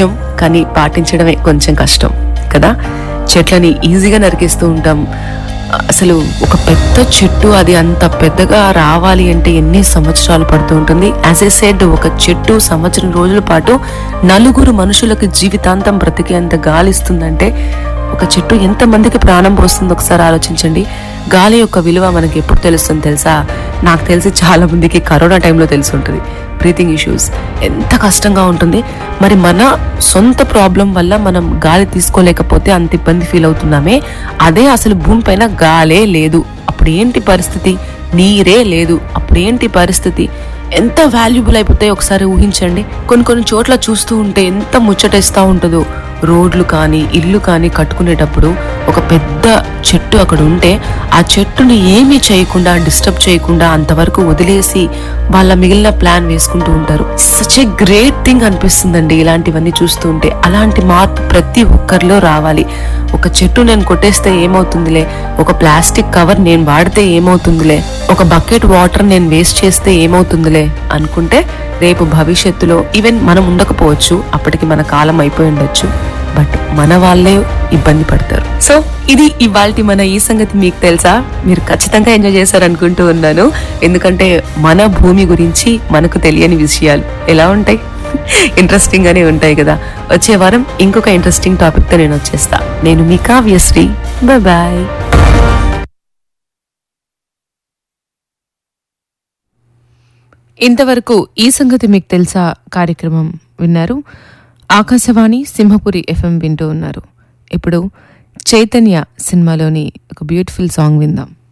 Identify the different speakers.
Speaker 1: ముఖ్యం, కానీ పాటించడమే కొంచెం కష్టం కదా. చెట్లని ఈజీగా నరికేస్తూ ఉంటాం. అసలు ఒక పెద్ద చెట్టు అది అంత పెద్దగా రావాలి అంటే ఎన్ని సంవత్సరాలు పడుతూ ఉంటుంది. యాజ్ ఏ సెడ్, ఒక చెట్టు సంవత్సరం రోజుల పాటు నలుగురు మనుషులకు జీవితాంతం బ్రతికేంత గాలి ఇస్తుందంటే ఒక చెట్టు ఎంత మందికి ప్రాణం పోస్తుందో ఒకసారి ఆలోచించండి. గాలి యొక్క విలువ మనకి ఎప్పుడు తెలుస్తుంది తెలుసా? నాకు తెలిసి చాలా మందికి కరోనా టైంలో తెలిసి ఉంటుంది. బ్రీతింగ్ ఇష్యూస్ ఎంత కష్టంగా ఉంటుంది. మరి మన సొంత ప్రాబ్లం వల్ల మనం గాలి తీసుకోలేకపోతే అంత ఇబ్బంది ఫీల్ అవుతున్నామే. అదే అసలు భూమి పైన గాలే లేదు, అప్పుడు ఏంటి పరిస్థితి? నీరే లేదు, అప్పుడు ఏంటి పరిస్థితి? ఎంత వాల్యుబుల్ అయిపోతాయో ఒకసారి ఊహించండి. కొన్ని చోట్ల చూస్తూ ఉంటే ఎంత ముచ్చటేస్తూ ఉంటుందో. రోడ్లు కానీ ఇల్లు కానీ కట్టుకునేటప్పుడు ఒక పెద్ద చెట్టు అక్కడ ఉంటే ఆ చెట్టుని ఏమీ చేయకుండా, డిస్టర్బ్ చేయకుండా అంతవరకు వదిలేసి వాళ్ళ మిగిలిన ప్లాన్ వేసుకుంటూ ఉంటారు. సచ్ ఏ గ్రేట్ థింగ్ అనిపిస్తుందండి ఇలాంటివన్నీ చూస్తూ ఉంటే. అలాంటి మార్పు ప్రతి ఒక్కరిలో రావాలి. ఒక చెట్టు నేను కొట్టేస్తే ఏమవుతుందిలే, ఒక ప్లాస్టిక్ కవర్ నేను వాడితే ఏమవుతుందిలే, ఒక బకెట్ వాటర్ నేను వేస్ట్ చేస్తే ఏమవుతుందిలే అనుకుంటే రేపు భవిష్యత్తులో ఈవెన్ మనం ఉండకపోవచ్చు, అప్పటికి మన కాలం అయిపోయి ఉండొచ్చు, బట్ మన వాళ్ళే ఇబ్బంది పడతారు. సో ఇది ఇవాల్టి మన ఈ సంగతి మీకు తెలుసా. మీరు ఖచ్చితంగా ఎంజాయ్ చేశారనుకుంటూ ఉన్నాను. ఎందుకంటే మన భూమి గురించి మనకు తెలియని విషయాలు ఎలా ఉంటాయి, ఇంట్రెస్టింగ్ గానే ఉంటాయి కదా. వచ్చే వారం ఇంకొక ఇంట్రెస్టింగ్ టాపిక్ తో నేను వచ్చేస్తా. నేను మీ కావ్యశ్రీ. బాయ్. ఇంతవరకు ఈ సంగతి మీకు తెలుసా కార్యక్రమం విన్నారు. ఆకాశవాణి సింహపురి FM వింటూ ఉన్నారు. ఇప్పుడు చైతన్య సినిమాలోని ఒక బ్యూటిఫుల్ సాంగ్ విందాం.